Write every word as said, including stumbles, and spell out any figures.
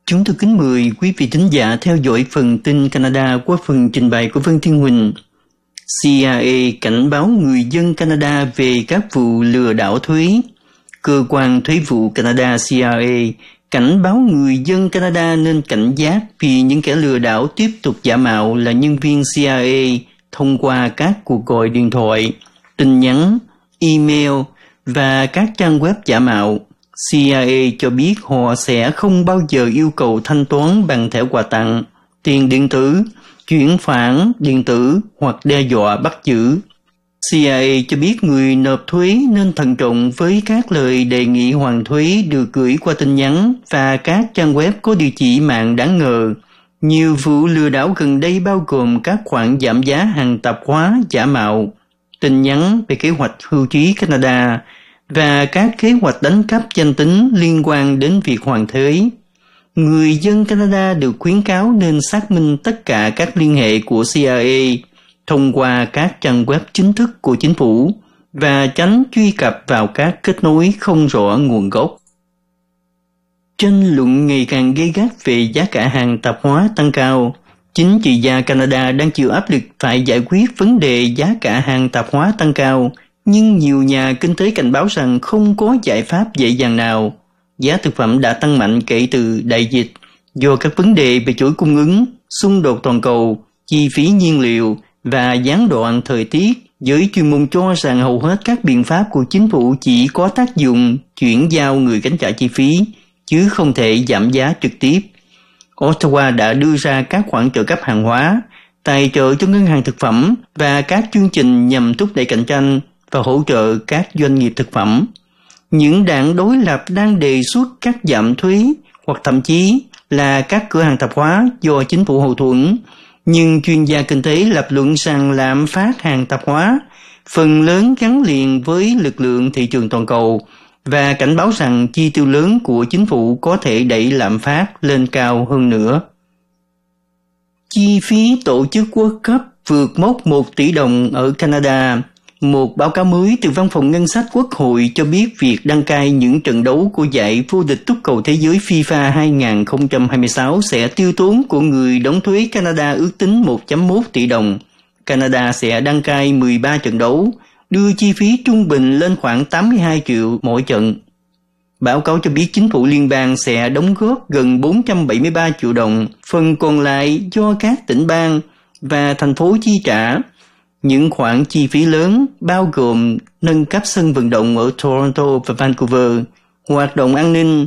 Chúng tôi kính mời quý vị thính giả theo dõi phần tin Canada qua phần trình bày của Vân Thiên Huỳnh. xê i a cảnh báo người dân Canada về các vụ lừa đảo thuế. Cơ quan thuế vụ Canada xê i a cảnh báo người dân Canada nên cảnh giác vì những kẻ lừa đảo tiếp tục giả mạo là nhân viên xê i a thông qua các cuộc gọi điện thoại, tin nhắn, email và các trang web giả mạo. xê i a cho biết họ sẽ không bao giờ yêu cầu thanh toán bằng thẻ quà tặng, tiền điện tử, chuyển khoản điện tử hoặc đe dọa bắt giữ. xê i a cho biết người nộp thuế nên thận trọng với các lời đề nghị hoàn thuế được gửi qua tin nhắn và các trang web có địa chỉ mạng đáng ngờ. Nhiều vụ lừa đảo gần đây bao gồm các khoản giảm giá hàng tạp hóa giả mạo, tin nhắn về kế hoạch hưu trí Canada và các kế hoạch đánh cắp danh tính liên quan đến việc hoàn thuế. Người dân Canada được khuyến cáo nên xác minh tất cả các liên hệ của xê i a thông qua các trang web chính thức của chính phủ và tránh truy cập vào các kết nối không rõ nguồn gốc. Tranh luận ngày càng gay gắt về giá cả hàng tạp hóa tăng cao. Chính trị gia Canada đang chịu áp lực phải giải quyết vấn đề giá cả hàng tạp hóa tăng cao, nhưng nhiều nhà kinh tế cảnh báo rằng không có giải pháp dễ dàng nào. Giá thực phẩm đã tăng mạnh kể từ đại dịch do các vấn đề về chuỗi cung ứng, xung đột toàn cầu, chi phí nhiên liệu và gián đoạn thời tiết. Giới chuyên môn cho rằng hầu hết các biện pháp của chính phủ chỉ có tác dụng chuyển giao người gánh trả chi phí, chứ không thể giảm giá trực tiếp. Ottawa đã đưa ra các khoản trợ cấp hàng hóa, tài trợ cho ngân hàng thực phẩm và các chương trình nhằm thúc đẩy cạnh tranh và hỗ trợ các doanh nghiệp thực phẩm. Những đảng đối lập đang đề xuất cắt giảm thuế hoặc thậm chí là các cửa hàng tạp hóa do chính phủ hậu thuẫn. Nhưng chuyên gia kinh tế lập luận rằng lạm phát hàng tạp hóa phần lớn gắn liền với lực lượng thị trường toàn cầu và cảnh báo rằng chi tiêu lớn của chính phủ có thể đẩy lạm phát lên cao hơn nữa. Chi phí tổ chức World Cup vượt mốc một tỷ đồng ở Canada. Một báo cáo mới từ Văn phòng Ngân sách Quốc hội cho biết việc đăng cai những trận đấu của giải vô địch túc cầu thế giới FIFA hai không hai sáu sẽ tiêu tốn của người đóng thuế Canada ước tính một phẩy một tỷ đồng. Canada sẽ đăng cai mười ba trận đấu, đưa chi phí trung bình lên khoảng tám mươi hai triệu mỗi trận. Báo cáo cho biết chính phủ liên bang sẽ đóng góp gần bốn trăm bảy mươi ba triệu đồng, phần còn lại do các tỉnh bang và thành phố chi trả. Những khoản chi phí lớn bao gồm nâng cấp sân vận động ở Toronto và Vancouver, hoạt động an ninh,